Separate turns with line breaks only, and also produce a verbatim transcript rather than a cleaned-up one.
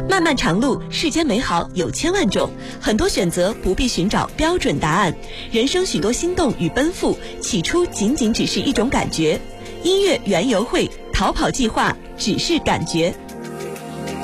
漫漫长路，世间美好有千万种，很多选择不必寻找标准答案。人生许多心动与奔赴，起初仅仅只是一种感觉。音乐园游会，逃跑计划只是感觉。